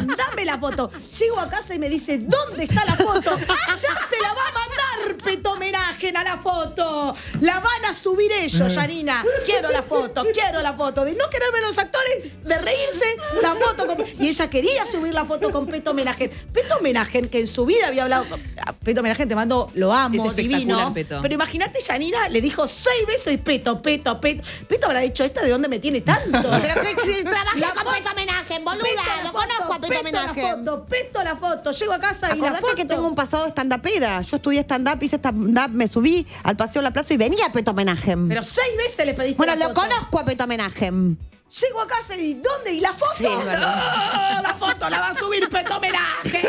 mandame la foto. Llego a casa y me dice, ¿dónde está la foto? Ya te la va a mandar, Peto Homenaje, a la foto. La van a subir ellos, Yanina. Quiero la foto. De no querer ver los actores, de reírse, la foto. Y ella quería subir la foto con Peto Homenaje. Peto Homenaje, que en su vida había hablado... Peto Homenaje, te mando, lo amo, es divino. Peto. Pero imagínate, Yanina le dijo 6 veces Peto. Peto habrá dicho, ¿esta de dónde me tiene tanto? Pero que si trabajé con Peto Homenaje, boluda. Lo conozco a Peto Homenaje. Peto la foto. Llego a casa y la Acordate foto. que tengo un pasado stand-upera. Yo estudié stand-up, hice stand-up, me subí al Paseo La Plaza y venía Peto Homenaje. Pero 6 veces le pediste Bueno, la lo foto. conozco a Peto Homenaje. Llego a casa y ¿dónde? ¿Y la foto? Sí, es verdad. ¡Ah! La foto la va a subir Peto Homenaje.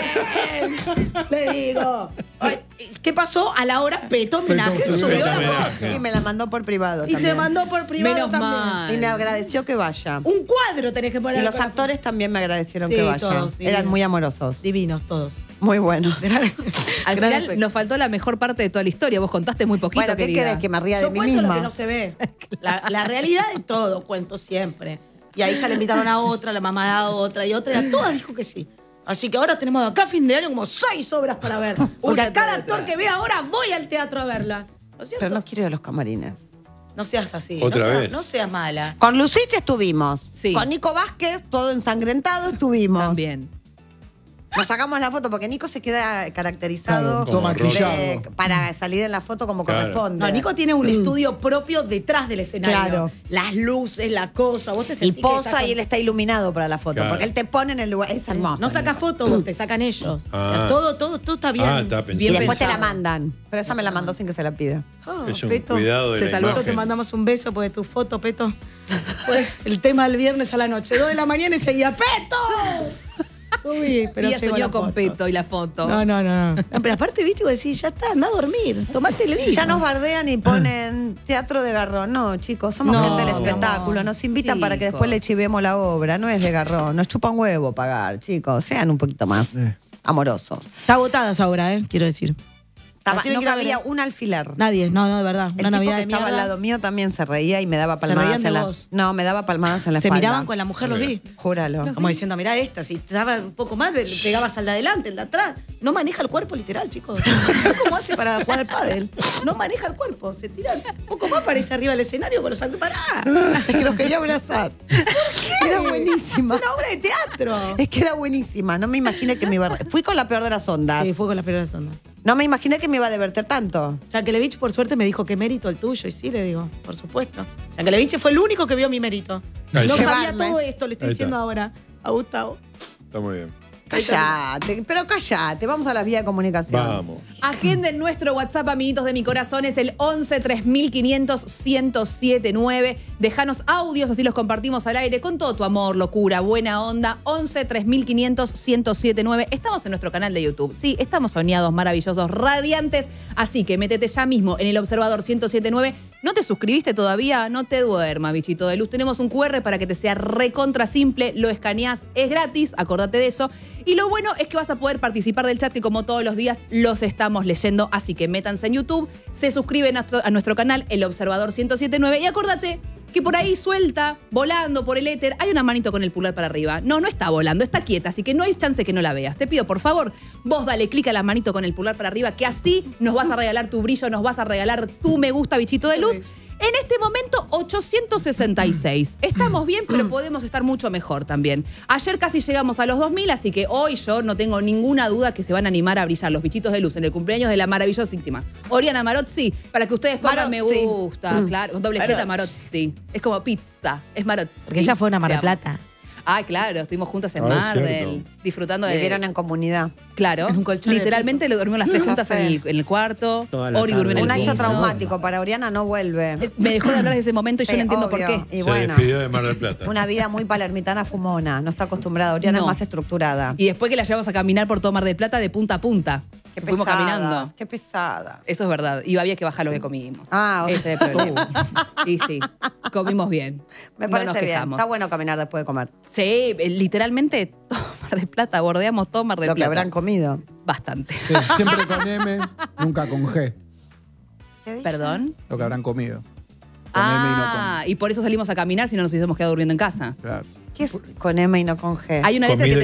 Le digo. Ay, ¿qué pasó? A la hora Peto Homenaje Peto subió la Homenaje. foto. Y me la mandó por privado Y también. te mandó por privado Menos también. mal. Y me agradeció que vaya. Un cuadro tenés que poner. Y los con la actores también me agradecieron Sí, que vayan. todos, sí, Eran bien. muy amorosos. Divinos todos. Muy buenos. Al Gran final efecto. nos faltó la mejor parte de toda la historia. Vos contaste muy poquito, Bueno, ¿qué querida. querés? Que me ría de Yo mí cuento misma. lo que no se ve. La realidad de todo cuento siempre. Y ahí ya le invitaron a otra, la mamá a otra y otra. Y a todas dijo que sí. Así que ahora tenemos de acá a fin de año como 6 obras para ver. Porque a cada actor que vea ahora voy al teatro a verla. ¿No es cierto? Pero no quiero ir a los camarines. No seas así. Otra vez. No seas mala. Con Lucich estuvimos. Sí. Con Nico Vázquez, todo ensangrentado, estuvimos. También. Nos sacamos la foto porque Nico se queda caracterizado Claro, todo maquillado. para salir en la foto como Claro. corresponde. No, Nico tiene un estudio propio detrás del escenario. Claro. Las luces, la cosa. Vos te Y sentís que posa estás y él está iluminado para la foto, Claro. porque él te pone en el lugar. Es hermoso. No sacas Nico. fotos, vos te sacan ellos. O sea, Ah. todo está bien. Ah, está Y pensando. Bien después te la pensado. mandan. Pero esa me la mandó sin que se la pida. Oh, Es un Peto. cuidado de Se la salvó. Nosotros te imagen. mandamos un beso por tu foto, Peto. Fue el tema del viernes a la noche, 2 de la mañana y seguía, ¡Peto! Subí, pero y ya llegó soñó la con foto. Peto y la foto. No, pero aparte, viste, vos decís, ya está, anda a dormir, tomate el vino. Ya nos bardean y ponen teatro de Garrón. No, chicos, somos No, gente del mi espectáculo. amor. Nos invitan para que Chicos. después le chivemos la obra. No es de Garrón. Nos chupa un huevo pagar, chicos. Sean un poquito más amorosos. Está agotada esa obra, quiero decir. La tienen No que ir a ver, cabía ¿eh? un alfiler. Nadie, no, de verdad. El Una tipo Navidad que de estaba al mierda. lado mío también se reía y me daba reían palmadas de en la... vos. No, me daba palmadas en la Se espalda. miraban con la mujer, los vi. Júralo. Como diciendo, mirá esta, si te daba un poco más, le pegabas al de adelante, el de atrás. No maneja el cuerpo literal, chicos. No sé cómo hace para jugar al pádel. No maneja el cuerpo, se tira un poco más, parece arriba del escenario con los actores. ¡Pará! Es que los quería abrazar. Era buenísima. Es una obra de teatro. Es que era buenísima. No me imaginé que me iba a... Fui con la peor de las ondas. Sí, fue con las primeras ondas. No me imaginé que me iba a divertir tanto. Yankelevich, por suerte, me dijo, qué mérito el tuyo. Y sí, le digo, por supuesto. Yankelevich fue el único que vio mi mérito. Ahí No está. sabía Llevarme. todo esto, le estoy Ahí diciendo está. ahora a Gustavo. Está muy bien. Cállate, pero cállate. Vamos a las vías de comunicación. Vamos. Agenden nuestro WhatsApp, amiguitos de mi corazón, es el 11 3500 1079. Dejanos audios, así los compartimos al aire con todo tu amor, locura, buena onda. 11 3500 1079. Estamos en nuestro canal de YouTube. Sí, estamos soñados, maravillosos, radiantes. Así que métete ya mismo en el Observador 1079. ¿No te suscribiste todavía? No te duermas, bichito de luz. Tenemos un QR para que te sea recontra simple. Lo escaneás, es gratis, acordate de eso. Y lo bueno es que vas a poder participar del chat, que como todos los días los estamos leyendo. Así que métanse en YouTube, se suscriben a nuestro canal, El Observador 1079. Y acordate que por ahí suelta, volando por el éter, hay una manito con el pulgar para arriba. No, no está volando, está quieta, así que no hay chance que no la veas. Te pido, por favor, vos dale clic a la manito con el pulgar para arriba, que así nos vas a regalar tu brillo, nos vas a regalar tu me gusta, bichito de luz. En este momento, 866. Estamos bien, pero podemos estar mucho mejor también. Ayer casi llegamos a los 2000, así que hoy yo no tengo ninguna duda que se van a animar a brillar los bichitos de luz en el cumpleaños de la maravillosísima Oriana Marozzi, para que ustedes pongan me Marozzi. gusta. Claro, con doble Z Marozzi. Es como pizza, es Marozzi. Porque ella fue una Mar Te del amo. Plata. Ah, claro, estuvimos juntas en Ah, es Mar cierto. del, disfrutando de... Vivieron en comunidad. Claro, en un colchón en el literalmente le durmieron las tres Ya juntas sé. en el cuarto. Toda la Ori durmió en el Un tarde. hecho piso. traumático. Para Oriana no vuelve. Me dejó de hablar de ese momento y yo Sí, no entiendo por obvio. qué. Y Se bueno, despidió de Mar del Plata. una vida muy palermitana fumona. No está acostumbrada. Oriana No. es más estructurada. Y después que la llevamos a caminar por todo Mar del Plata de punta a punta. Qué Fuimos pesadas, caminando. Qué pesada. Eso es verdad. Y había que bajar lo que comimos. Ah, Ese es el problema. Y sí, comimos bien. Me No parece nos bien. quejamos. Está bueno caminar después de comer. Sí, literalmente todo Mar del Plata, bordeamos todo Mar del Lo que Plata. habrán comido. Bastante. Sí, siempre con M, nunca con G. ¿Qué dice? ¿Perdón? Lo que habrán comido. Con M y no Ah, y por eso salimos a caminar si no nos hubiésemos quedado durmiendo en casa. con. Claro. ¿Qué es con M y no con G? Hay una letra que Comida